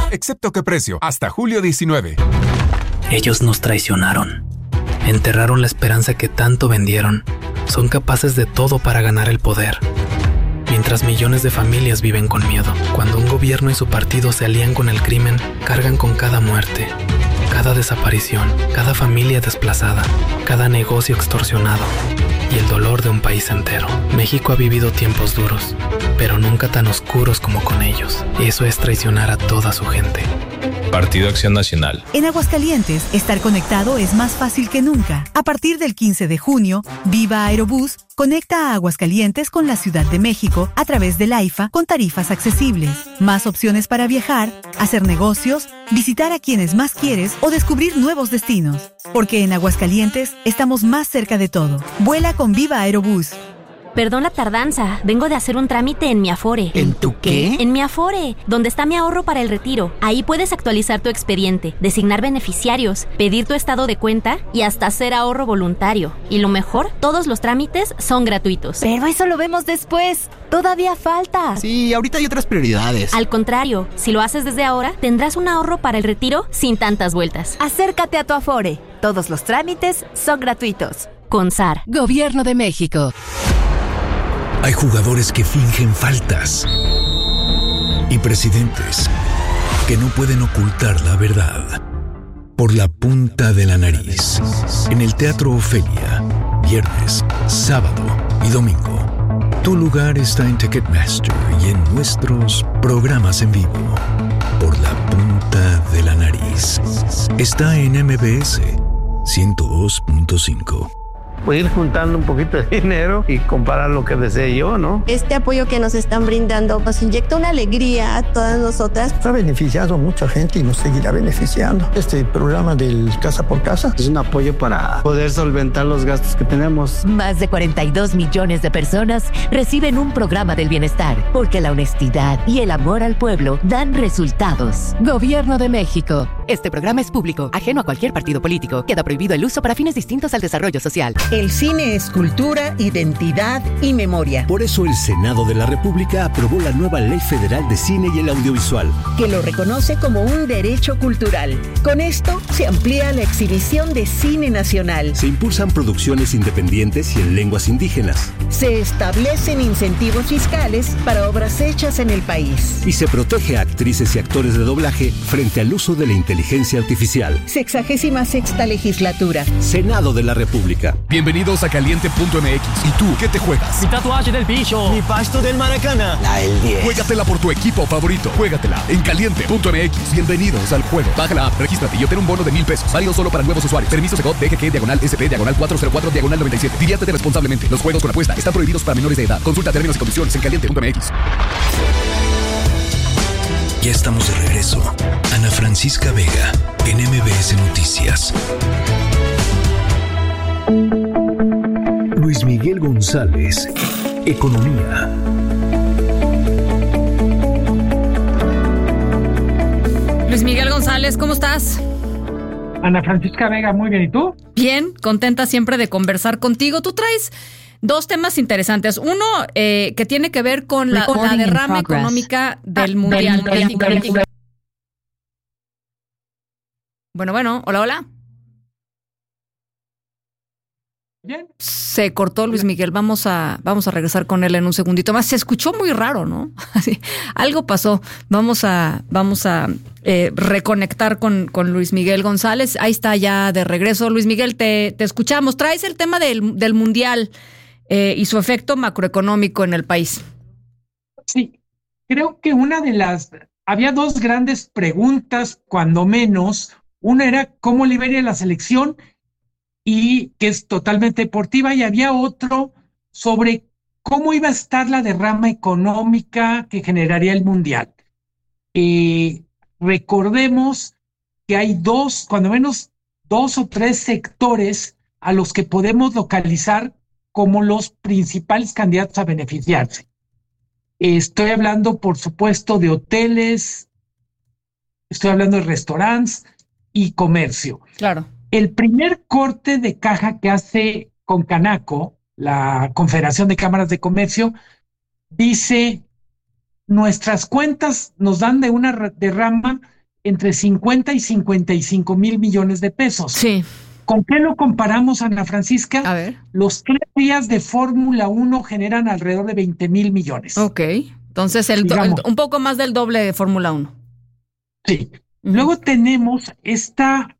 excepto qué precio, hasta julio 19. Ellos nos traicionaron. Enterraron la esperanza que tanto vendieron. Son capaces de todo para ganar el poder. Mientras millones de familias viven con miedo. Cuando un gobierno y su partido se alían con el crimen, cargan con cada muerte, cada desaparición, cada familia desplazada, cada negocio extorsionado y el dolor de un país entero. México ha vivido tiempos duros, pero nunca tan oscuros como con ellos. Eso es traicionar a toda su gente. Partido Acción Nacional. En Aguascalientes, estar conectado es más fácil que nunca. A partir del 15 de junio, Viva Aerobús conecta a Aguascalientes con la Ciudad de México a través del AIFA con tarifas accesibles. Más opciones para viajar, hacer negocios, visitar a quienes más quieres o descubrir nuevos destinos. Porque en Aguascalientes estamos más cerca de todo. Vuela con Viva Aerobús. Perdón la tardanza, vengo de hacer un trámite en mi Afore. ¿En tu qué? En mi Afore, donde está mi ahorro para el retiro. Ahí puedes actualizar tu expediente, designar beneficiarios, pedir tu estado de cuenta y hasta hacer ahorro voluntario. Y lo mejor, todos los trámites son gratuitos. Pero eso lo vemos después. Todavía falta. Sí, ahorita hay otras prioridades. Al contrario, si lo haces desde ahora, tendrás un ahorro para el retiro sin tantas vueltas. Acércate a tu Afore. Todos los trámites son gratuitos. CONSAR. Gobierno de México. Hay jugadores que fingen faltas y presidentes que no pueden ocultar la verdad por la punta de la nariz. En el Teatro Ofelia, viernes, sábado y domingo. Tu lugar está en Ticketmaster y en nuestros programas en vivo. Por la punta de la nariz. Está en MBS 102.5. Pues ir juntando un poquito de dinero y comprar lo que desee yo, ¿no? Este apoyo que nos están brindando nos inyecta una alegría a todas nosotras. Ha beneficiado a mucha gente y nos seguirá beneficiando. Este programa del Casa por Casa es un apoyo para poder solventar los gastos que tenemos. Más de 42 millones de personas reciben un programa del bienestar, porque la honestidad y el amor al pueblo dan resultados. Gobierno de México. Este programa es público, ajeno a cualquier partido político. Queda prohibido el uso para fines distintos al desarrollo social. El cine es cultura, identidad y memoria. Por eso el Senado de la República aprobó la nueva Ley Federal de Cine y el Audiovisual, que lo reconoce como un derecho cultural. Con esto se amplía la exhibición de cine nacional. Se impulsan producciones independientes y en lenguas indígenas. Se establecen incentivos fiscales para obras hechas en el país. Y se protege a actrices y actores de doblaje frente al uso de la inteligencia artificial. 66ª legislatura. Senado de la República. Bienvenidos a Caliente.mx. ¿Y tú qué te juegas? Mi tatuaje del bicho. Mi pasto del Maracaná. La del 10. Juégatela por tu equipo favorito. Juégatela en Caliente.mx. Bienvenidos al juego. Baja la app, regístrate y obtén un bono de $1,000. Válido solo para nuevos usuarios. Permiso Segov DGG/SP/404/97. Diviértete responsablemente. Los juegos con apuesta están prohibidos para menores de edad. Consulta términos y condiciones en Caliente.mx. Ya estamos de regreso. Ana Francisca Vega en MBS Noticias. Luis Miguel González, Economía. Luis Miguel González, ¿cómo estás? Ana Francisca Vega, muy bien. ¿Y tú? Bien, contenta siempre de conversar contigo. Tú traes dos temas interesantes. Uno que tiene que ver con la derrama económica del Mundial. Bueno, hola. Bien. Se cortó Luis Miguel, vamos a regresar con él en un segundito más. Se escuchó muy raro, ¿no? Así, algo pasó. Vamos a reconectar con Luis Miguel González. Ahí está ya de regreso. Luis Miguel, te escuchamos. Traes el tema del Mundial y su efecto macroeconómico en el país. Sí, creo que había dos grandes preguntas, cuando menos. Una era cómo le iba a ir a la selección, y que es totalmente deportiva, y había otro sobre cómo iba a estar la derrama económica que generaría el Mundial. Recordemos que hay cuando menos dos o tres sectores a los que podemos localizar como los principales candidatos a beneficiarse. Estoy hablando, por supuesto, de hoteles, estoy hablando de restaurantes y comercio. Claro. El primer corte de caja que hace Concanaco, la Confederación de Cámaras de Comercio, dice: nuestras cuentas nos dan de una derrama entre 50 y 55 mil millones de pesos. Sí. ¿Con qué lo comparamos, Ana Francisca? A ver. Los 3 días de Fórmula 1 generan alrededor de 20 mil millones. Ok, entonces un poco más del doble de Fórmula 1. Sí. Luego tenemos este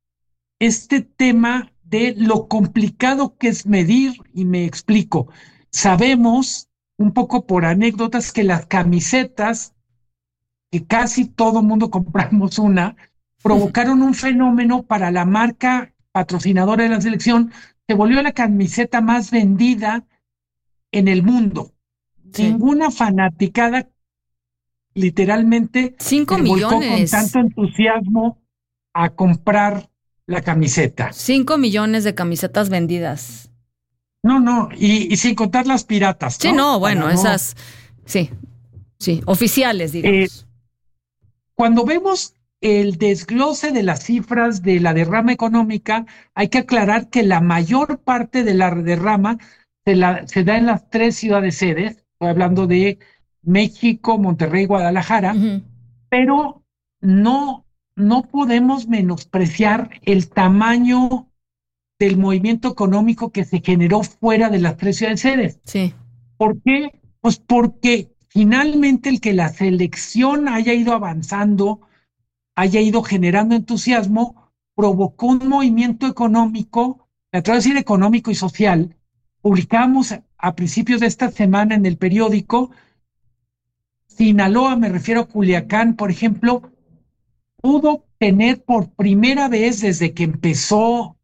tema de lo complicado que es medir, y me explico. Sabemos, un poco por anécdotas, que las camisetas, que casi todo mundo compramos una, provocaron un fenómeno para la marca patrocinadora de la selección. Se volvió la camiseta más vendida en el mundo. Sí. Ninguna fanaticada literalmente 5 se volcó millones con tanto entusiasmo a comprar la camiseta. 5 millones de camisetas vendidas. No, y sin contar las piratas, ¿no? Sí, no, bueno, esas, sí, oficiales, digamos. Cuando vemos el desglose de las cifras de la derrama económica, hay que aclarar que la mayor parte de la derrama se da en las 3 ciudades sedes. Estoy hablando de México, Monterrey, Guadalajara, pero no podemos menospreciar el tamaño del movimiento económico que se generó fuera de las 3 ciudades sedes. Sí. ¿Por qué? Pues porque finalmente el que la selección haya ido avanzando, haya ido generando entusiasmo, provocó un movimiento económico, me atrevo a decir económico y social. Publicamos a principios de esta semana en el periódico, Sinaloa, me refiero a Culiacán, por ejemplo, pudo tener por primera vez desde que empezó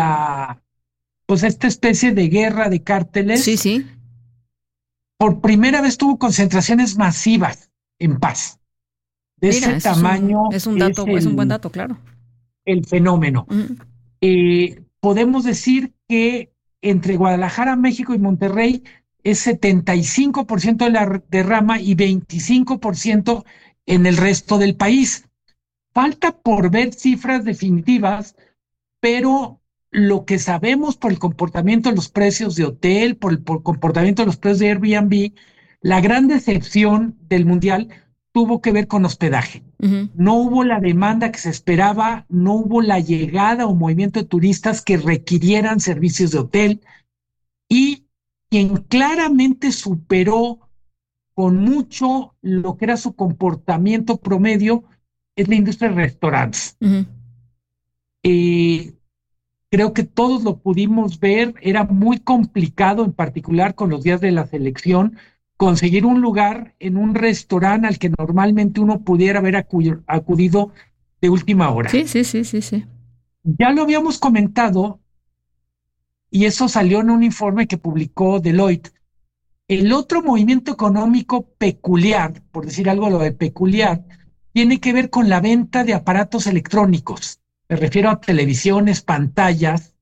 esta especie de guerra de cárteles. Sí. Por primera vez tuvo concentraciones masivas en paz. De ese tamaño. Es un buen dato, claro. El fenómeno. Podemos decir que entre Guadalajara, México y Monterrey es 75% de la derrama y 25% en el resto del país. Falta por ver cifras definitivas, pero lo que sabemos por el comportamiento de los precios de hotel, por el comportamiento de los precios de Airbnb, la gran decepción del Mundial tuvo que ver con hospedaje. No hubo la demanda que se esperaba, no hubo la llegada o movimiento de turistas que requirieran servicios de hotel, y quien claramente superó con mucho lo que era su comportamiento promedio es la industria de restaurantes. Creo que todos lo pudimos ver. Era muy complicado, en particular con los días de la selección, conseguir un lugar en un restaurante al que normalmente uno pudiera haber acudido de última hora. Sí. Ya lo habíamos comentado, y eso salió en un informe que publicó Deloitte. El otro movimiento económico peculiar, por decir algo lo de peculiar, tiene que ver con la venta de aparatos electrónicos. Me refiero a televisiones, pantallas.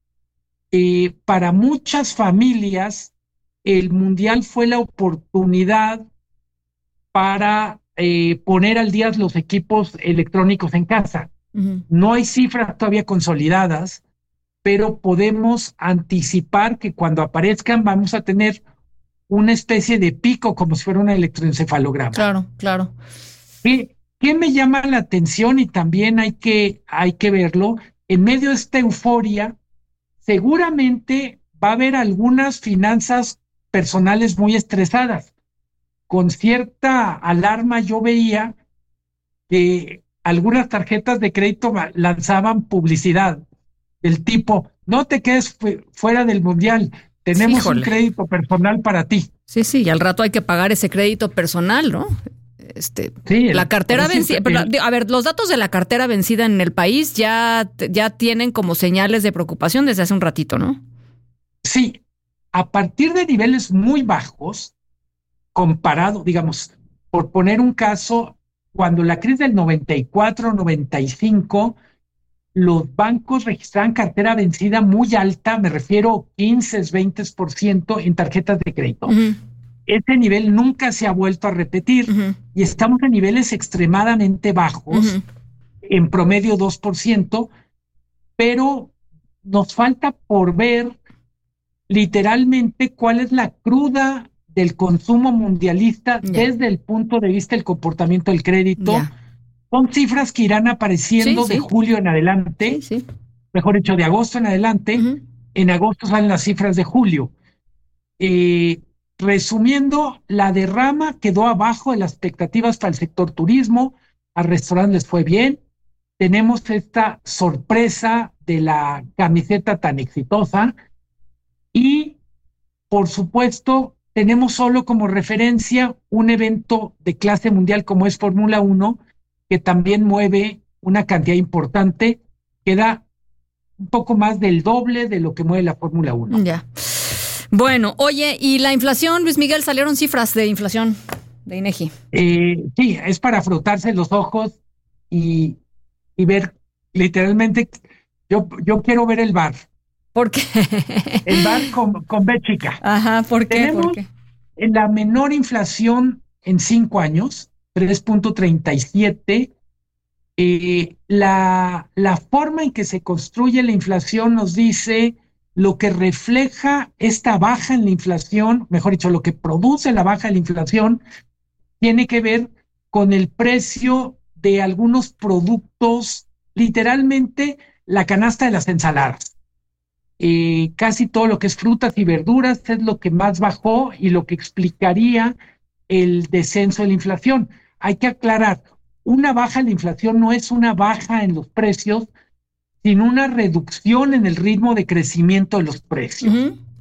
Para muchas familias, el Mundial fue la oportunidad para poner al día los equipos electrónicos en casa. No hay cifras todavía consolidadas, pero podemos anticipar que cuando aparezcan vamos a tener una especie de pico, como si fuera un electroencefalograma. Claro. ¿Qué me llama la atención? Y también hay que verlo, en medio de esta euforia, seguramente va a haber algunas finanzas personales muy estresadas. Con cierta alarma yo veía que algunas tarjetas de crédito lanzaban publicidad del tipo: no te quedes fuera del Mundial, tenemos un crédito personal para ti. Sí, y al rato hay que pagar ese crédito personal, ¿no? La cartera vencida. A ver, los datos de la cartera vencida en el país ya tienen como señales de preocupación desde hace un ratito, ¿no? Sí, a partir de niveles muy bajos, comparado, digamos, por poner un caso, cuando la crisis del 94-95, los bancos registraban cartera vencida muy alta, me refiero 15-20% en tarjetas de crédito. Ese nivel nunca se ha vuelto a repetir y estamos en niveles extremadamente bajos, en promedio 2%, pero nos falta por ver literalmente cuál es la cruda del consumo mundialista desde el punto de vista del comportamiento del crédito. Son cifras que irán apareciendo de julio en adelante, mejor dicho, de agosto en adelante. En agosto salen las cifras de julio. Resumiendo, la derrama quedó abajo de las expectativas para el sector turismo, a restaurantes les fue bien. Tenemos esta sorpresa de la camiseta tan exitosa y, por supuesto, tenemos solo como referencia un evento de clase mundial como es Fórmula 1, que también mueve una cantidad importante, que da un poco más del doble de lo que mueve la Fórmula 1. Ya. Bueno, oye, ¿y la inflación, Luis Miguel? Salieron cifras de inflación de INEGI. Sí, es para frotarse los ojos y ver, literalmente, yo quiero ver el bar. ¿Por qué? El bar con B chica. Ajá, ¿por qué? Tenemos ¿Por qué? La menor inflación en 5 años, 3.37. La forma en que se construye la inflación nos dice lo que refleja esta baja en la inflación, mejor dicho, lo que produce la baja en la inflación, tiene que ver con el precio de algunos productos, literalmente la canasta de las ensaladas. Casi todo lo que es frutas y verduras es lo que más bajó y lo que explicaría el descenso de la inflación. Hay que aclarar, una baja en la inflación no es una baja en los precios, sino una reducción en el ritmo de crecimiento de los precios.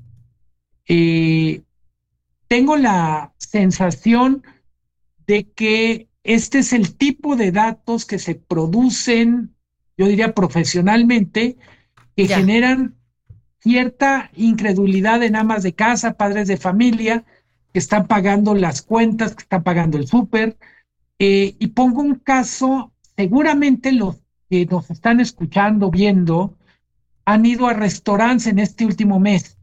Tengo la sensación de que este es el tipo de datos que se producen, yo diría profesionalmente, que generan cierta incredulidad en amas de casa, padres de familia, que están pagando las cuentas, que están pagando el súper. Y pongo un caso, seguramente los que nos están escuchando, viendo, han ido a restaurantes en este último mes.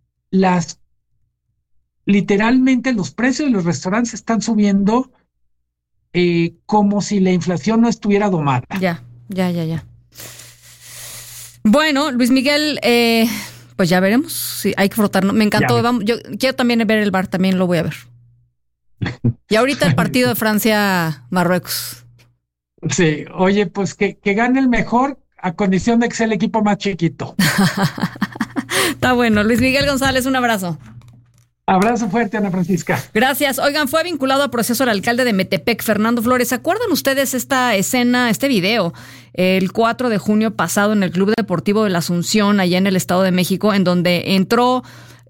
Literalmente los precios de los restaurantes están subiendo como si la inflación no estuviera domada. Ya. Bueno, Luis Miguel, pues ya veremos. Sí, hay que frotarnos. Me encantó. Vamos, yo quiero también ver el bar, también lo voy a ver. Y ahorita el partido de Francia-Marruecos. Sí, oye, pues que gane el mejor a condición de que sea el equipo más chiquito. Está bueno. Luis Miguel González, un abrazo. Abrazo fuerte, Ana Francisca. Gracias. Oigan, fue vinculado a proceso el alcalde de Metepec, Fernando Flores. ¿Se acuerdan ustedes esta escena, este video, el 4 de junio pasado en el Club Deportivo de la Asunción, allá en el Estado de México, en donde entró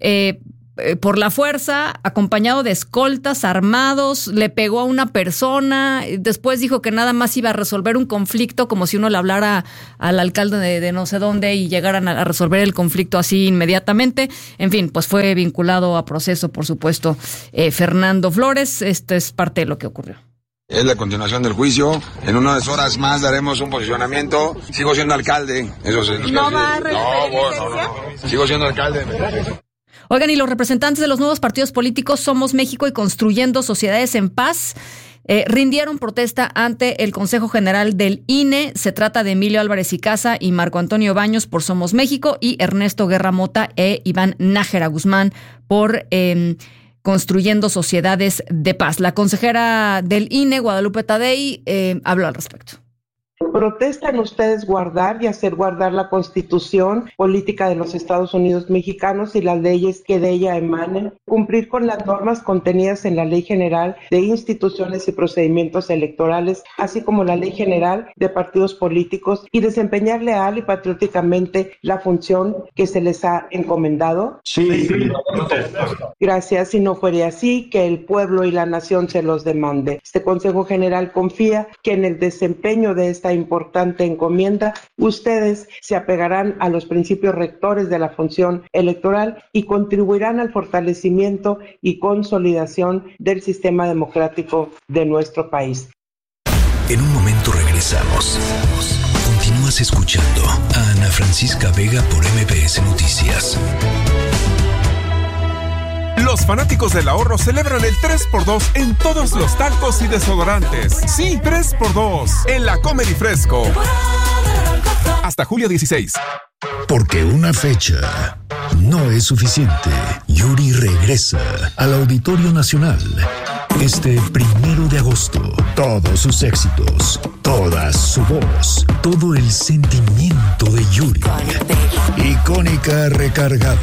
por la fuerza, acompañado de escoltas armados, le pegó a una persona, después dijo que nada más iba a resolver un conflicto, como si uno le hablara al alcalde de no sé dónde y llegaran a resolver el conflicto así inmediatamente? En fin, pues fue vinculado a proceso, por supuesto, Fernando Flores. Esto es parte de lo que ocurrió. Es la continuación del juicio. En unas horas más daremos un posicionamiento. Sigo siendo alcalde. Eso se nos no. Sigo siendo alcalde. Oigan, y los representantes de los nuevos partidos políticos Somos México y Construyendo Sociedades en Paz rindieron protesta ante el Consejo General del INE. Se trata de Emilio Álvarez y Casa y Marco Antonio Baños por Somos México y Ernesto Guerra Mota e Iván Nájera Guzmán por Construyendo Sociedades de Paz. La consejera del INE, Guadalupe Tadei, habló al respecto. Protestan ustedes guardar y hacer guardar la Constitución política de los Estados Unidos mexicanos y las leyes que de ella emanen, cumplir con las normas contenidas en la Ley General de Instituciones y Procedimientos Electorales, así como la Ley General de Partidos Políticos, y desempeñar leal y patrióticamente la función que se les ha encomendado. Sí. Gracias. Si no fuera así, que el pueblo y la nación se los demande. Este Consejo General confía que en el desempeño de esta importante encomienda, ustedes se apegarán a los principios rectores de la función electoral y contribuirán al fortalecimiento y consolidación del sistema democrático de nuestro país. En un momento regresamos. Continúas escuchando a Ana Francisca Vega por MBS Noticias. Los fanáticos del ahorro celebran el 3x2 en todos los tacos y desodorantes. Sí, 3x2 en la Comer y Fresco. Hasta julio 16. Porque una fecha no es suficiente. Yuri regresa al Auditorio Nacional este 1 de agosto. Todos sus éxitos, toda su voz, todo el sentimiento de Yuri. Icónica recargado.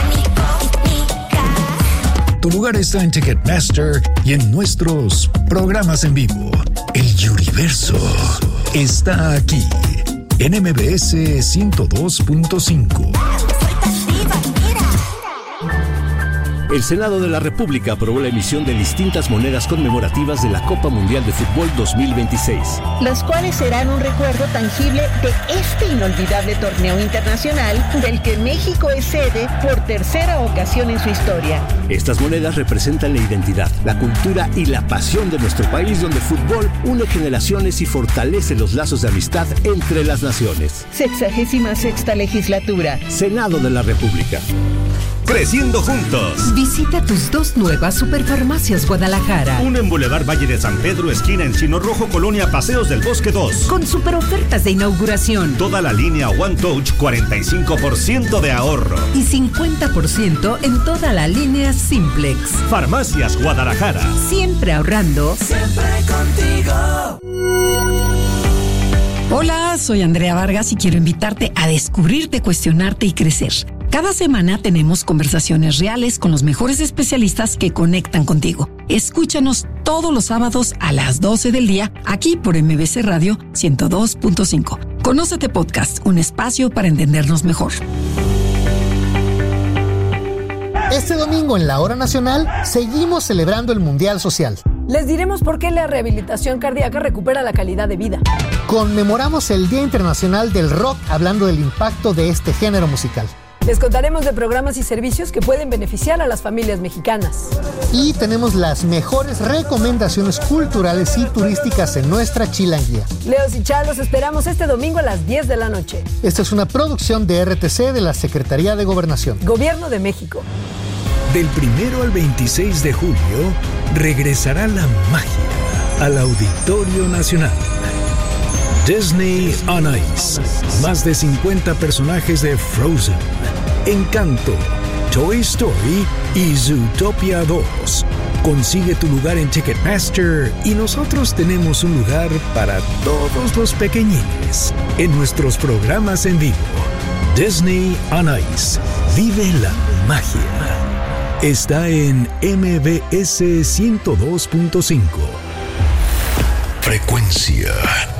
Tu lugar está en Ticketmaster y en nuestros programas en vivo. El Yuriverso está aquí en MBS 102.5. El Senado de la República aprobó la emisión de distintas monedas conmemorativas de la Copa Mundial de Fútbol 2026. Las cuales serán un recuerdo tangible de este inolvidable torneo internacional del que México es sede por tercera ocasión en su historia. Estas monedas representan la identidad, la cultura y la pasión de nuestro país, donde el fútbol une generaciones y fortalece los lazos de amistad entre las naciones. 66ª legislatura. Senado de la República. Creciendo juntos. Visita tus 2 nuevas Superfarmacias Guadalajara. Una en Boulevard Valle de San Pedro, esquina Encino Rojo, Colonia Paseos del Bosque 2. Con super ofertas de inauguración. Toda la línea One Touch, 45% de ahorro. Y 50% en toda la línea Simplex. Farmacias Guadalajara. Siempre ahorrando. Siempre contigo. Hola, soy Andrea Vargas y quiero invitarte a descubrirte, cuestionarte y crecer. Cada semana tenemos conversaciones reales con los mejores especialistas que conectan contigo. Escúchanos todos los sábados a las 12 del día, aquí por MBC Radio 102.5. Conócete Podcast, un espacio para entendernos mejor. Este domingo en la Hora Nacional seguimos celebrando el Mundial Social. Les diremos por qué la rehabilitación cardíaca recupera la calidad de vida. Conmemoramos el Día Internacional del Rock hablando del impacto de este género musical. Les contaremos de programas y servicios que pueden beneficiar a las familias mexicanas. Y tenemos las mejores recomendaciones culturales y turísticas en nuestra chilanguía. Leos y Chá, los esperamos este domingo a las 10 de la noche. Esta es una producción de RTC de la Secretaría de Gobernación. Gobierno de México. Del 1 al 26 de julio regresará la magia al Auditorio Nacional. Disney on Ice. Más de 50 personajes de Frozen, Encanto, Toy Story y Zootopia 2. Consigue tu lugar en Ticketmaster y nosotros tenemos un lugar para todos los pequeñines en nuestros programas en vivo. Disney on Ice. Vive la magia. Está en MBS 102.5. Frecuencia